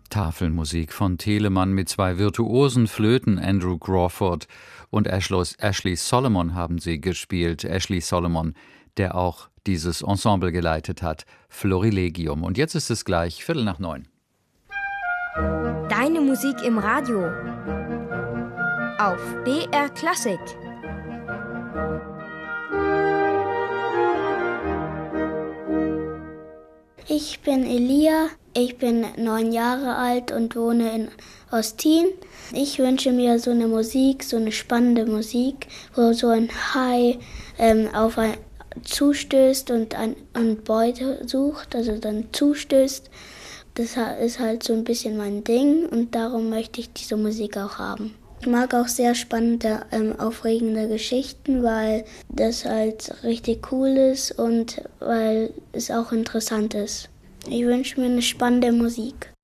Tafelmusik von Telemann mit zwei virtuosen Flöten, Andrew Crawford und Ashley Solomon haben sie gespielt. Ashley Solomon, der auch dieses Ensemble geleitet hat, Florilegium. Und jetzt ist es gleich 8:45. Deine Musik im Radio auf BR Klassik. Ich bin Elia, ich bin 9 Jahre alt und wohne in Ostin. Ich wünsche mir so eine Musik, so eine spannende Musik, wo so ein Hai auf einen zustößt und eine Beute sucht, also dann zustößt. Das ist halt so ein bisschen mein Ding und darum möchte ich diese Musik auch haben. Ich mag auch sehr spannende, aufregende Geschichten, weil das halt richtig cool ist und weil es auch interessant ist. Ich wünsche mir eine spannende Musik.